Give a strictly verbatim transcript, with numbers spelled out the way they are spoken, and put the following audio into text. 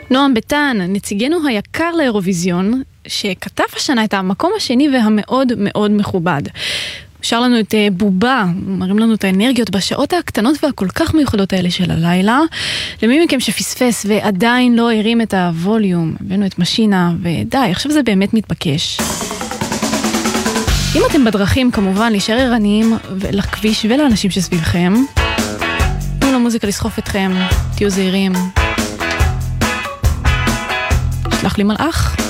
נועם ביטן, נציגנו היקר לאירוויזיון, שכתב השנה את המקום השני והמאוד מאוד מכובד. שר לנו את בובה, מראים לנו את האנרגיות בשעות הקטנות והכל כך מיוחדות האלה של הלילה. למי מכם שפספס ועדיין לא הרים את הווליום, הבאנו את משינה, ודי, עכשיו זה באמת מתבקש. אם אתם בדרכים, כמובן, להישאר ערניים לכביש ולאנשים שסביבכם. תנו למוזיקה לסחוף אתכם, תהיו זהירים. שלח לי מלאך.